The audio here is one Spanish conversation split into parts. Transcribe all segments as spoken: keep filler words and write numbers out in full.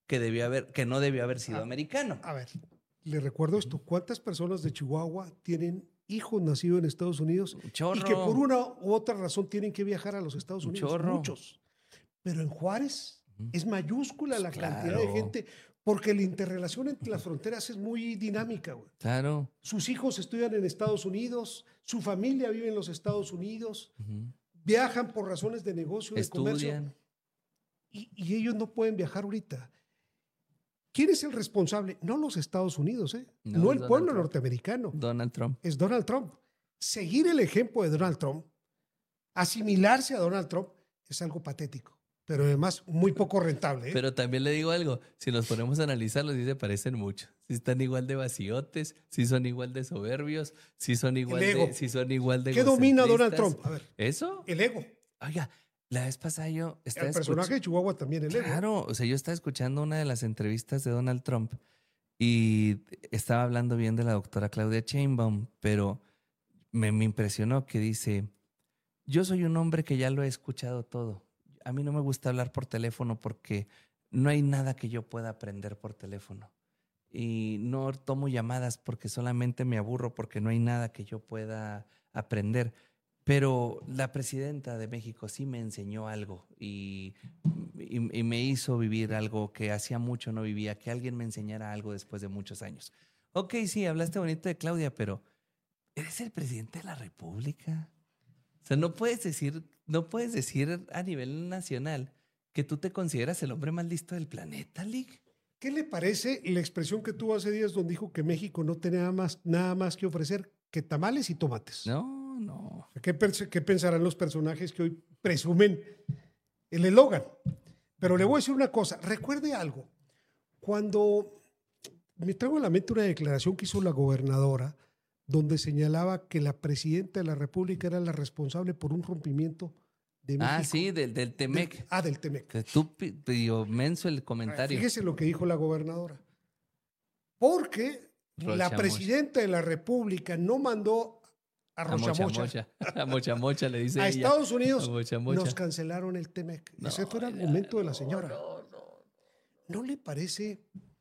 que debió haber, que no debió haber sido a, americano. A ver, le recuerdo esto. ¿Cuántas personas de Chihuahua tienen hijos nacidos en Estados Unidos Chorro. y que por una u otra razón tienen que viajar a los Estados Unidos? Chorro. Muchos. Pero en Juárez uh-huh. es mayúscula la claro. cantidad de gente, porque la interrelación entre las fronteras es muy dinámica, güey. Claro. Sus hijos estudian en Estados Unidos, su familia vive en los Estados Unidos, uh-huh. viajan por razones de negocio, de Estudian. comercio, y, y ellos no pueden viajar ahorita. ¿Quién es el responsable? No los Estados Unidos, ¿eh? No, no el Donald pueblo Trump. norteamericano. Donald Trump. Es Donald Trump. Seguir el ejemplo de Donald Trump, asimilarse a Donald Trump, es algo patético, pero además muy poco rentable, ¿eh? Pero también le digo algo, si nos ponemos a analizarlos, sí se parecen mucho. Si están igual de vaciotes, si son igual de soberbios, si son igual de... Si son igual de ¿Qué domina Donald Trump? A ver. ¿Eso? El ego. Oiga, la vez pasada yo... El personaje de Chihuahua también, el claro, ego. Claro, o sea, yo estaba escuchando una de las entrevistas de Donald Trump y estaba hablando bien de la doctora Claudia Sheinbaum, pero me, me impresionó que dice, yo soy un hombre que ya lo he escuchado todo. A mí no me gusta hablar por teléfono porque no hay nada que yo pueda aprender por teléfono. Y no tomo llamadas porque solamente me aburro, porque no hay nada que yo pueda aprender. Pero la presidenta de México sí me enseñó algo y, y, y me hizo vivir algo que hacía mucho no vivía, que alguien me enseñara algo después de muchos años. Ok, sí, hablaste bonito de Claudia, pero eres el presidente de la República. O sea, no puedes decir, no puedes decir a nivel nacional que tú te consideras el hombre más listo del planeta, Lick. ¿Qué le parece la expresión que tuvo hace días donde dijo que México no tenía nada más, nada más que ofrecer que tamales y tomates? No, no. ¿Qué, ¿Qué pensarán los personajes que hoy presumen el eslogan? Pero le voy a decir una cosa, recuerde algo. Cuando me traigo a la mente una declaración que hizo la gobernadora, donde señalaba que la presidenta de la República era la responsable por un rompimiento de México. Ah, sí, del, del Temec. Del, ah, del Temec. Tú pidió menso el comentario. Fíjese lo que dijo la gobernadora. Porque Rocha la presidenta Mocha. de la República no mandó a Rochamocha. A Mochamocha le dice a ella. Estados Unidos. A Mocha Mocha. Nos cancelaron el Temec. No, Ese fue el argumento no, de la señora. No, no, ¿No le parece,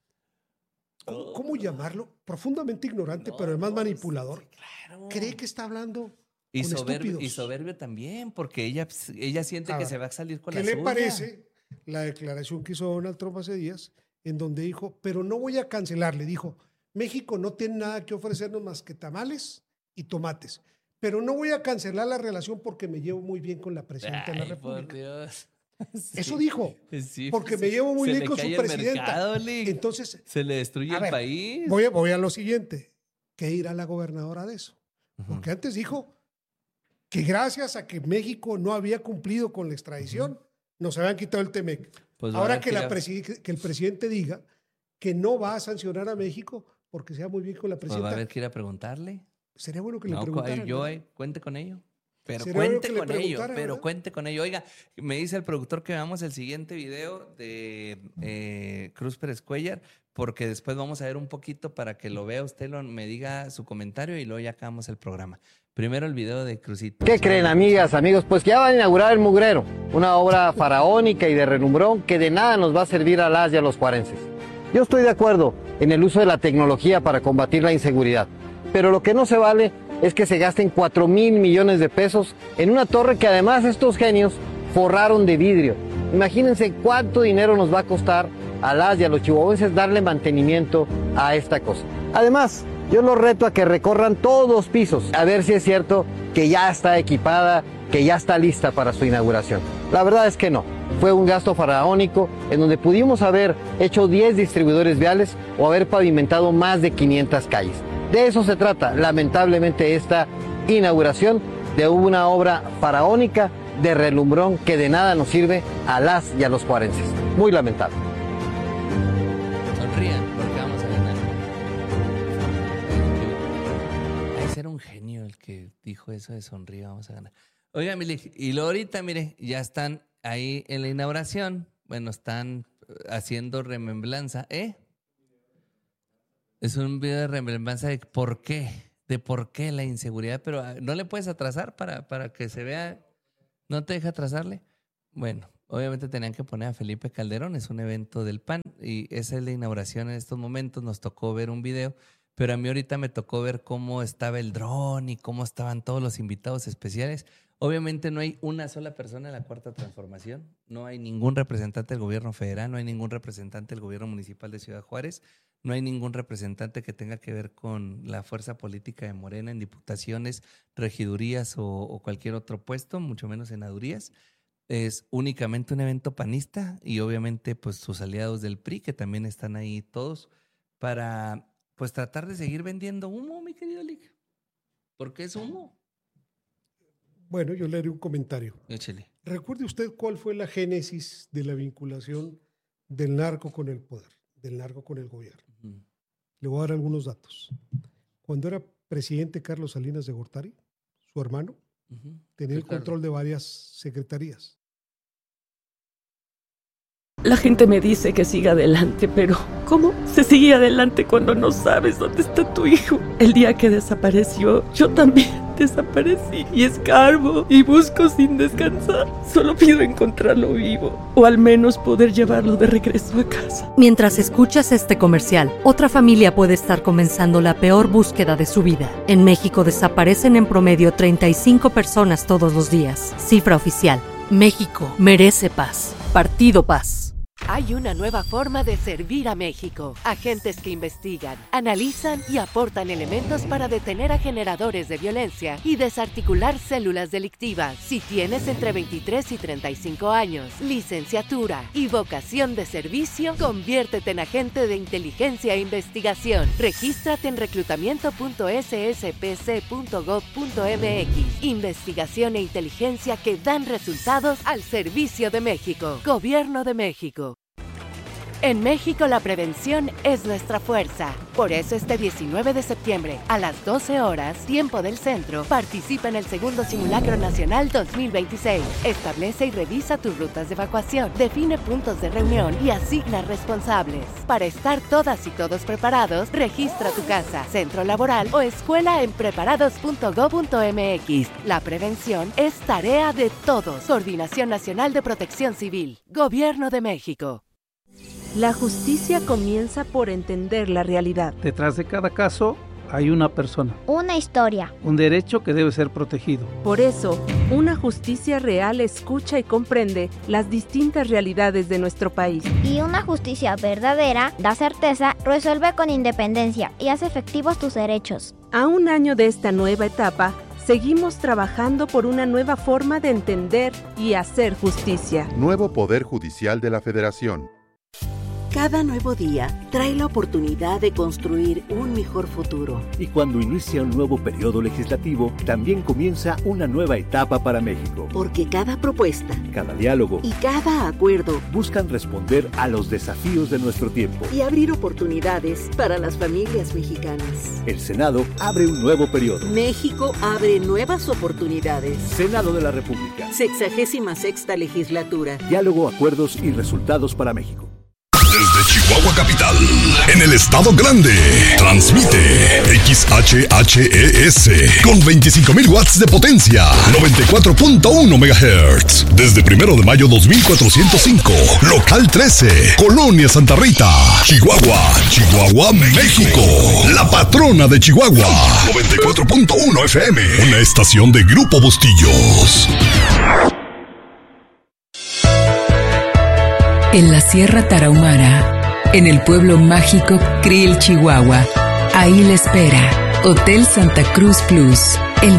cómo, cómo llamarlo? Profundamente ignorante, no, pero además manipulador. Sí, claro. Cree que está hablando y con soberbio, estúpidos. Y soberbio también, porque ella, ella siente a que ver, se va a salir con la suya. ¿Qué le suya? parece la declaración que hizo Donald Trump hace días, en donde dijo, pero no voy a cancelar, le dijo, México no tiene nada que ofrecernos más que tamales y tomates, pero no voy a cancelar la relación porque me llevo muy bien con la presidenta Ay, de la República. Por Dios. Sí. Eso dijo, sí, porque sí, me llevo muy se bien con su presidenta. Mercado, Entonces, se le destruye el ver, país. Voy a, voy a lo siguiente, ¿qué dirá la gobernadora de eso? Uh-huh. Porque antes dijo que gracias a que México no había cumplido con la extradición, uh-huh. nos habían quitado el Temec. Pues ahora que, la presi- que el presidente diga que no va a sancionar a México porque sea muy bien con la presidenta. Pues va a haber que ir a preguntarle. Sería bueno que no, le preguntaran. Yo, ¿no? Cuente con ello. Pero Sería cuente bueno con ello, pero ¿verdad? cuente con ello. Oiga, me dice el productor que veamos el siguiente video de eh, Cruz Pérez Cuellar, porque después vamos a ver un poquito para que lo vea usted, lo, me diga su comentario y luego ya acabamos el programa. Primero el video de Cruzito. ¿Qué creen, amigas, amigos? Pues que ya van a inaugurar El Mugrero, una obra faraónica y de relumbrón que de nada nos va a servir a las y a los juarenses. Yo estoy de acuerdo en el uso de la tecnología para combatir la inseguridad, pero lo que no se vale es que se gasten cuatro mil millones de pesos en una torre que además estos genios forraron de vidrio. Imagínense cuánto dinero nos va a costar a las y a los chihuahuenses darle mantenimiento a esta cosa. Además, yo los reto a que recorran todos los pisos, a ver si es cierto que ya está equipada, que ya está lista para su inauguración. La verdad es que no. Fue un gasto faraónico en donde pudimos haber hecho diez distribuidores viales o haber pavimentado más de quinientas calles. De eso se trata, lamentablemente, esta inauguración de una obra faraónica de relumbrón que de nada nos sirve a las y a los juarenses. Muy lamentable. Sonrían, porque vamos a ganar. Ese era un genio el que dijo eso de sonríe, vamos a ganar. Oiga, Milik, y luego ahorita, mire, ya están ahí en la inauguración. Bueno, están haciendo remembranza, ¿eh? Es un video de remembranza de por qué, de por qué la inseguridad, pero no le puedes atrasar para, para que se vea, ¿no te deja atrasarle? Bueno, Obviamente tenían que poner a Felipe Calderón, es un evento del P A N y esa es la inauguración en estos momentos. Nos tocó ver un video, pero a mí ahorita me tocó ver cómo estaba el dron y cómo estaban todos los invitados especiales. Obviamente no hay una sola persona en la Cuarta Transformación, no hay ningún representante del gobierno federal, no hay ningún representante del gobierno municipal de Ciudad Juárez, no hay ningún representante que tenga que ver con la fuerza política de Morena en diputaciones, regidurías o, o cualquier otro puesto, mucho menos senadurías. Es únicamente un evento panista y obviamente pues sus aliados del P R I que también están ahí todos para pues tratar de seguir vendiendo humo, mi querido Lick. ¿Por qué es humo? Bueno, yo le haré un comentario. Échale. ¿Recuerde usted cuál fue la génesis de la vinculación del narco con el poder, del narco con el gobierno? Uh-huh. Le voy a dar algunos datos. Cuando era presidente Carlos Salinas de Gortari, su hermano, uh-huh, tenía el control de varias secretarías. La gente me dice que siga adelante, pero ¿cómo se sigue adelante cuando no sabes dónde está tu hijo? El día que desapareció, yo también desaparecí y escarbo y busco sin descansar. Solo pido encontrarlo vivo o al menos poder llevarlo de regreso a casa. Mientras escuchas este comercial, otra familia puede estar comenzando la peor búsqueda de su vida. En México desaparecen en promedio treinta y cinco personas todos los días. Cifra oficial. México merece paz. Partido Paz. Hay una nueva forma de servir a México. Agentes que investigan, analizan y aportan elementos para detener a generadores de violencia y desarticular células delictivas. Si tienes entre veintitrés y treinta y cinco años, licenciatura y vocación de servicio, conviértete en agente de inteligencia e investigación. Regístrate en reclutamiento punto s s p c punto gov punto m x. Investigación e inteligencia que dan resultados al servicio de México. Gobierno de México. En México la prevención es nuestra fuerza. Por eso este diecinueve de septiembre, a las doce horas, tiempo del centro, participa en el segundo Simulacro Nacional dos mil veintiséis. Establece y revisa tus rutas de evacuación, define puntos de reunión y asigna responsables. Para estar todas y todos preparados, registra tu casa, centro laboral o escuela en preparados punto gov punto m x. La prevención es tarea de todos. Coordinación Nacional de Protección Civil. Gobierno de México. La justicia comienza por entender la realidad. Detrás de cada caso hay una persona. Una historia. Un derecho que debe ser protegido. Por eso, una justicia real escucha y comprende las distintas realidades de nuestro país. Y una justicia verdadera da certeza, resuelve con independencia y hace efectivos tus derechos. A un año de esta nueva etapa, seguimos trabajando por una nueva forma de entender y hacer justicia. Nuevo Poder Judicial de la Federación. Cada nuevo día trae la oportunidad de construir un mejor futuro. Y cuando inicia un nuevo periodo legislativo, también comienza una nueva etapa para México. Porque cada propuesta, cada diálogo y cada acuerdo buscan responder a los desafíos de nuestro tiempo y abrir oportunidades para las familias mexicanas. El Senado abre un nuevo periodo. México abre nuevas oportunidades. Senado de la República. Sexagésima sexta legislatura. Diálogo, acuerdos y resultados para México. Desde Chihuahua Capital, en el Estado Grande, transmite X H H E S con veinticinco mil watts de potencia, noventa y cuatro punto uno megahertz. Desde primero de mayo dos mil cuatrocientos cinco, local trece, Colonia Santa Rita, Chihuahua, Chihuahua, México. La patrona de Chihuahua, noventa y cuatro punto uno F M, una estación de Grupo Bustillos. En la Sierra Tarahumara, en el pueblo mágico Krill, Chihuahua. Ahí le espera Hotel Santa Cruz Plus, el